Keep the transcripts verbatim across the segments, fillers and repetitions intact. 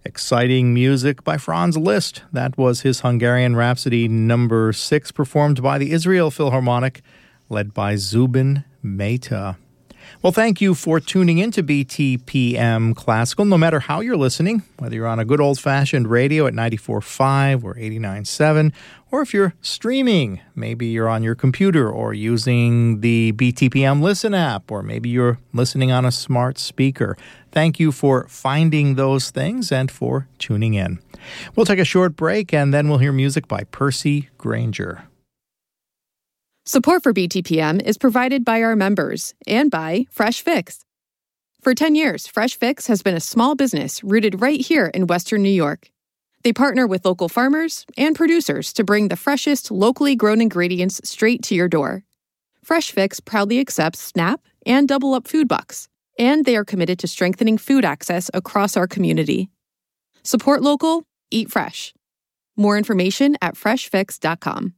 Exciting music by Franz Liszt. That was his Hungarian Rhapsody number six, performed by the Israel Philharmonic, led by Zubin Mehta. Well, thank you for tuning in to B T P M Classical. No matter how you're listening, whether you're on a good old-fashioned radio at ninety-four point five or eighty-nine point seven, or if you're streaming, maybe you're on your computer or using the B T P M Listen app, or maybe you're listening on a smart speaker. Thank you for finding those things and for tuning in. We'll take a short break, and then we'll hear music by Percy Granger. Support for B T P M is provided by our members and by Fresh Fix. For ten years, Fresh Fix has been a small business rooted right here in Western New York. They partner with local farmers and producers to bring the freshest, locally grown ingredients straight to your door. Fresh Fix proudly accepts SNAP and Double Up food bucks, and they are committed to strengthening food access across our community. Support local, eat fresh. More information at fresh fix dot com.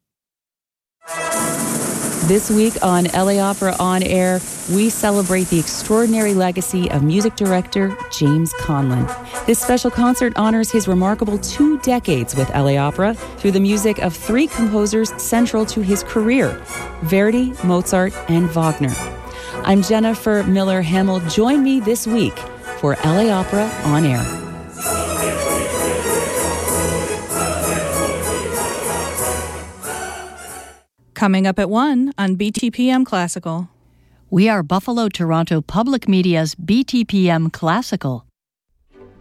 This week on L A Opera On Air, we celebrate the extraordinary legacy of music director James Conlon. This special concert honors his remarkable two decades with L A Opera through the music of three composers central to his career, Verdi, Mozart, and Wagner. I'm Jennifer Miller Hamill. Join me this week for L A Opera On Air. Coming up at one on B T P M Classical. We are Buffalo Toronto Public Media's B T P M Classical.